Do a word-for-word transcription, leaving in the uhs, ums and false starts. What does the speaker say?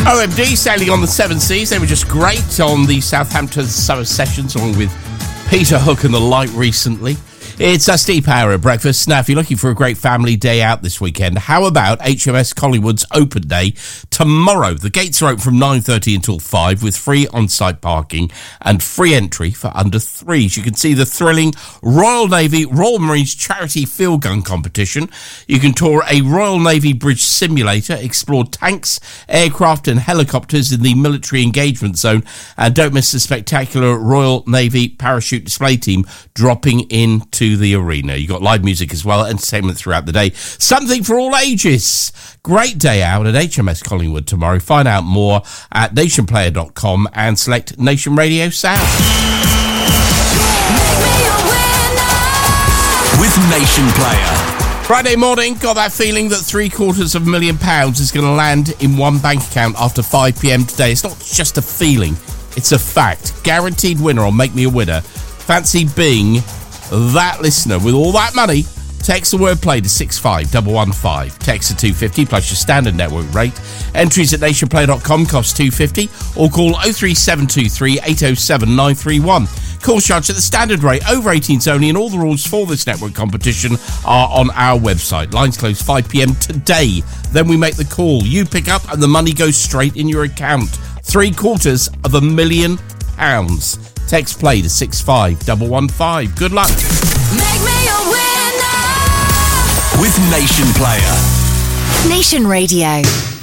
O M D sailing on the seven seas. They were just great on the Southampton Summer Sessions, along with Peter Hook and the like recently. It's a Steve Power at breakfast. Now, if you're looking for a great family day out this weekend, how about H M S Collingwood's open day tomorrow? The gates are open from nine thirty until five with free on-site parking and free entry for under threes. You can see the thrilling Royal Navy Royal Marines charity field gun competition. You can tour a Royal Navy bridge simulator, explore tanks, aircraft and helicopters in the military engagement zone, and don't miss the spectacular Royal Navy parachute display team dropping into the arena. You got live music as well, entertainment throughout the day. Something for all ages. Great day out at H M S Collingwood tomorrow. Find out more at nation player dot com and select Nation Radio South. With Nation Player. Friday morning, got that feeling that three quarters of a million pounds is going to land in one bank account after five p.m. today. It's not just a feeling, it's a fact. Guaranteed winner on Make Me a Winner. Fancy being that listener with all that money? Text the word play to six five one one five. Text to two fifty plus your standard network rate. Entries at nation player dot com cost two fifty or call oh three seven two three eight oh seven nine three one. Call charge at the standard rate, over eighteens only, and all the rules for this network competition are on our website. Lines close five p.m. today. Then we make the call. You pick up and the money goes straight in your account. Three quarters of a million pounds. Text play to six five one one five. Good luck. Make me a winner with Nation Player. Nation Radio.